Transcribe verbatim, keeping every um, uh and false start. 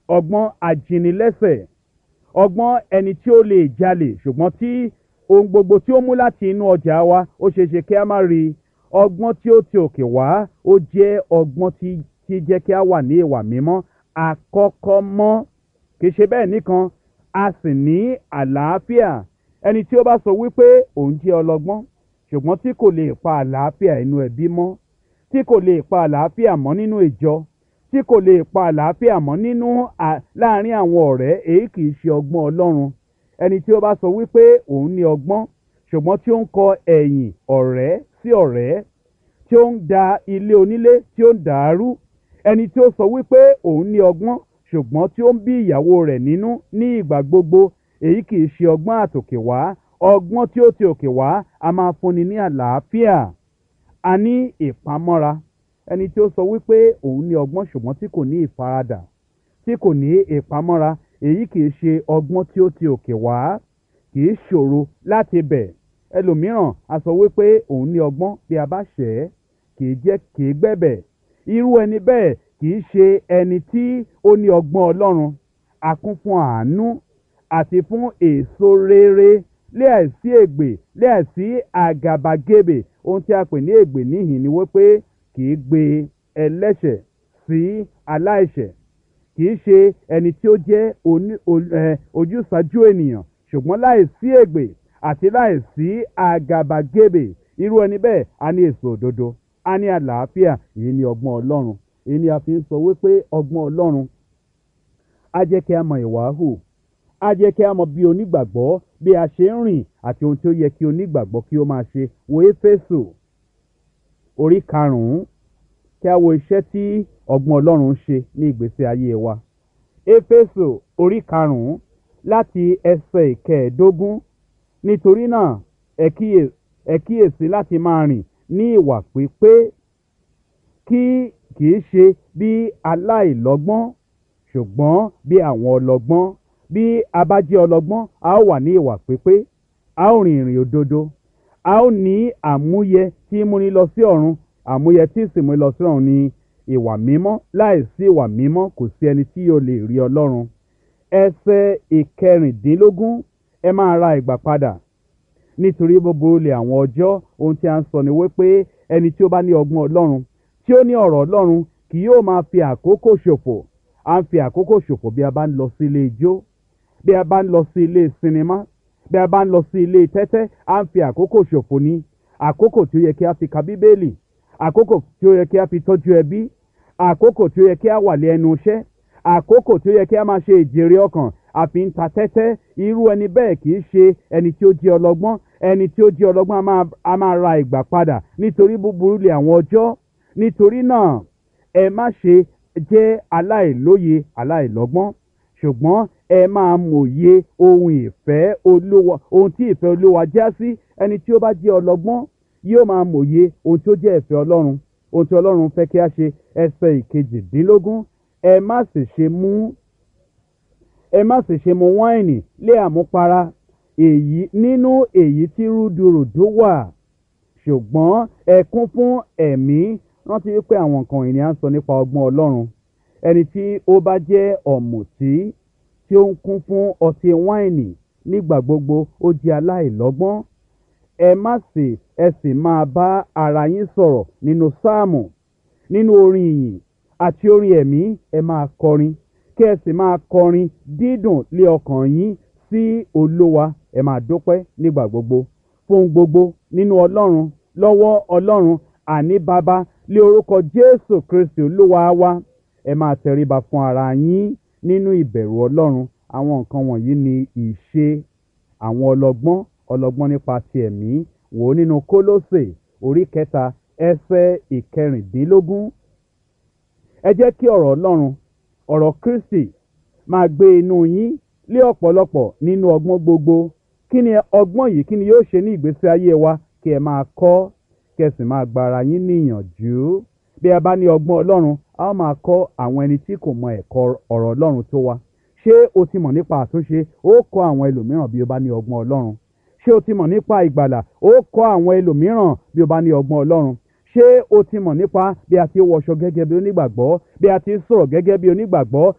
ọgbọ́n ajínilẹ́sẹ̀, ọgbọ́n ẹni tí ó lè jalè ṣùgbọ́n tí ohun gbogbo tí ó mú láti inú ọjà wa ó ṣe é ṣe kí a má rí i. Ọgbọ́n tí ó ti òkè wá ó jẹ́ ọgbọ́n tí tí jẹ́ kí a wà ní ìwà mímọ́ àkọ́kọ́ mọ́. Kì í ṣe bẹ́ẹ̀ nìkan, a sì ní àlàáfíà. Ẹni tí ó bá sọ wípé òun jẹ́ ọlọ́gbọ́n ṣùgbọ́n tí kò lè pa àlàáfíà inú ẹbí mọ́, tí kò lè pa àlàáfíà mọ́ nínú ìjọ, tí kò lè pa àlàáfíà mọ́ nínú láàárín àwọn ọ̀rẹ́, èyí kì í ṣe ọgbọ́n Ọlọ́run. Ẹni tí ó bá sọ wípé òun ní ọgbọ́n ṣùgbọ́n tí ó ń kọ ẹ̀yìn ọ̀rẹ́ sí ọ̀rẹ́, tí ó ń da ilé onílé tí ó ń dàrú, ẹni tí ó sọ wípé òun ní ọgbọ́n ṣùgbọ́n tí ó ń bí ìyàwó rẹ̀ nínú ní ìgbà gbogbo, èyí kì í ṣe ọgbọ́n àtòkè wá. Ọgbọ́n tí ó ti òkè wá a máa fúnni ní àlàáfíà, a ní ìpamọ́ra. Ẹni tí ó sọ wípé òun ní ọgbọ́n ṣùgbọ́n tí kò ní ìfaradà, tí kò ní ìpamọ́ra, èyí kì í ṣe ọgbọ́n tí ó ti òkè wá. Kì í ṣòro láti bẹ̀. Ẹlòmíràn a sọ wípé òun ní ọgbọ́n, bí a bá ṣẹ̀ ẹ́ kì í jẹ́ kì í gbẹ̀bẹ̀. Irú ẹni bẹ́ẹ̀ kì í ṣe ẹni tí ó ní ọgbọ́n Ọlọ́run. A kún fún àánú àti fún èso rere, láìsí ègbè, láìsí àgàbàgebè. Ohun tí a pè ní ègbè níhìn ni wípé kì í gbé ẹlẹ́ṣẹ̀ sí aláìṣẹ̀, kì í ṣe ẹni tí ó jẹ́ ojúsàájú ènìyàn ṣùgbọ́n láìsí ègbè àti láìsí àgàbàgebè. Irú ẹni bẹ́ẹ̀ a ní èso òdodo, a ní àlàáfíà. Èyí ni ọgbọ́n Ọlọ́run. Èyí ni a fi ń sọ wípé ọgbọ́n Ọlọ́run á jẹ́ kí a mọ ìwà hù, á jẹ́ kí a mọ bí onígbàgbọ́ bí a ṣe ń rìn àti ohun tí ó yẹ kí onígbàgbọ́ kí ó máa ṣe. Wo Éfésù orí karùn-ún kí a wo iṣẹ́ tí ọgbọ́n Ọlọ́run ń ṣe ní ìgbésí ayé wa. Éfésù orí karùn-ún láti ẹsẹ̀ ìkẹẹ̀ẹ́dógún. Nítorí náà ẹ kíyèsí láti máa rìn ní ìwà pípé, kí kì í ṣe bí aláìlọ́gbọ́n ṣùgbọ́n bí àwọn ọlọ́gbọ́n. Bí a bá jẹ́ ọlọ́gbọ́n, a ó wà ní ìwà pípé, a ó rìn ìrìn òdodo, a ó ní àmúyẹ tí í múni lọ sí ọ̀run. Àmúyẹ tí sì múni lọ sí ọ̀run ni ìwà mímọ́. Láìsí ìwà mímọ́ kò sí ẹni tí yóò lè rí Ọlọ́run. Ẹsẹ̀ ìkẹrìndínlógún, ẹ máa ra ìgbà padà nítorí búburú lè àwọn ọjọ́. Ohun tí a ń sọ ni wípé ẹni tí ó bá ní ọgbọ́n Ọlọ́run, tí ó ní ọ̀rọ̀ Ọlọ́run, kì yóò máa fi àkókò ṣòfò. À ń fi àkókò ṣòfò bí a bá ń lọ sí ilé ijó, bí a bá ń lọ sí ilé sinimá, bí a bá ń lọ sí ilé tẹ́tẹ́. À ń fi àkókò ṣòfò ní àkókò tí ó yẹ kí a fi ka Bíbélì, àkókò tí ó yẹ kí a fi tọ́jú ẹbí, àkókò tí ó yẹ kí a wà lé ẹnu iṣẹ́, àkókò tí ó yẹ kí a máa ṣe ìjèrè ọkàn, a fi ń ta tẹ́tẹ́. Irú ẹni bẹ́ẹ̀ kì í ṣe ẹni tí ó jẹ́ ọlọ́gbọ́n. Ẹni tí ó jẹ́ ọlọ́gbọ́n a máa, a máa ra ìgbà padà nítorí búburú lè àwọn ọjọ́. Nítorí náà ẹ má ṣe jẹ́ aláìlóye, aláìlọ́gbọ́n, ṣùgbọ́n ẹ máa mòye ohun ìfẹ́ Olúwa, ohun tí ìfẹ́ Olúwa já sí. Ẹni tí ó bá jẹ́ ọlọ́gbọ́n yóò máa mòye ohun tí ó jẹ́ ìfẹ́ Ọlọ́run, ohun tí Ọlọ́run fẹ́ kí a ṣe. Ẹsẹ̀ ìkejìdínlógún, ẹ má sì ṣe mú ẹ má sì ṣe mu wáìnì lé àmupara, èyí nínú èyí tí rúdurùdu wà, ṣùgbọ́n ẹ kún fún ẹ̀mí. Rántí wípé àwọn nǹkan ìní à ń sọ nípa ọgbọ́n Ọlọ́run. Ẹni tí ó bá jẹ́ ọ̀mùtí tí ó ń kún fún ọtí wáìnì nígbà gbogbo, ó jẹ́ aláìlọ́gbọ́n. Ẹ má sì ẹ sì máa bá ara yín sọ̀rọ̀ nínú sáàmù, nínú orin ìyìn àti orin ẹ̀mí. Ẹ máa kọrin, kí ẹ sì máa kọrin dídùn lé ọkàn yín sí Olúwa. Ẹ máa dúpẹ́ nígbà gbogbo fún gbogbo nínú Ọlọ́run, lọ́wọ́ Ọlọ́run, àní Baba, lé orúkọ Jésù Kristi Olúwa wa. Ẹ máa tẹríba fún ara yín nínú ìbẹ̀rù Ọlọ́run. Àwọn nǹkan wọ̀nyí ni ìṣe àwọn ọlọ́gbọ́n, ọlọ́gbọ́n nípa ti ẹ̀mí. Wò ó nínú Kólósè orí kẹta ẹsẹ̀ ìkẹrìndínlógún. Ẹ jẹ́ kí ọ̀rọ̀ Ọlọ́run, ọ̀rọ̀ Kristi máa gbé inú yín lé ọ̀pọ̀lọpọ̀ nínú ọgbọ́n gbogbo. Kí ni ọgbọ́n yìí? Kí ni yóò ṣe ní ìgbésí ayé wa? Kí ẹ máa kọ́, kí ẹ sì máa gba ara yín níyànjú. Bí a bá ní ọgbọ́n Ọlọ́run, a ó máa kọ́ àwọn ẹni tí kò mọ ẹ̀kọ́ ọ̀rọ̀ Ọlọ́run tó wa. Ṣé o ti mọ̀ nípa àtúnṣe? Ó kọ́ àwọn ẹlòmíràn bí o bá ní ọgbọ́n Ọlọ́run. Ṣé o ti mọ̀ nípa ìgbàlà? Ó kọ́ àwọn ẹlòmíràn bí o bá ní ọgbọ́n Ọlọ́run. Ṣé o ti mọ̀ nípa bí a ti wọṣọ gẹ́gẹ́ bí onígbàgbọ́, bí a ti sọ̀rọ̀ gẹ́gẹ́ bí onígbàgbọ́?